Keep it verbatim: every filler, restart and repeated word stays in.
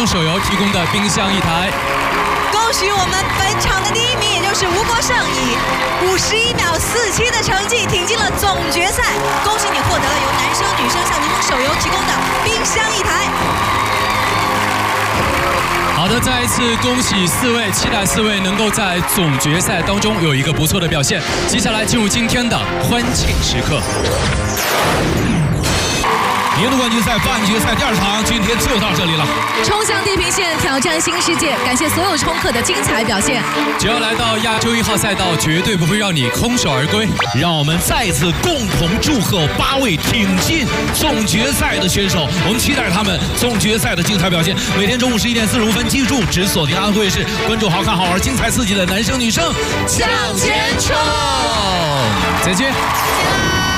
手游提供的冰箱一台。 恭喜我们本场的第一名，也就是吴国胜，以五十一秒四七的成绩挺进了总决赛。恭喜你获得了由男生女生向柠檬手游提供的冰箱一台。 好的，再一次恭喜四位，期待四位能够在总决赛当中有一个不错的表现。接下来进入今天的欢庆时刻。 年度冠军赛半决赛第二场，今天就到这里了。 冲向地平线，挑战新世界，感谢所有冲客的精彩表现。 只要来到亚洲一号赛道，绝对不会让你空手而归。 让我们再次共同祝贺八位挺进总决赛的选手，我们期待他们总决赛的精彩表现。每天中午十一点四十五分，记住只锁定安徽卫视，关注好看好玩、精彩刺激的男生女生向前冲！ 再见。 再见。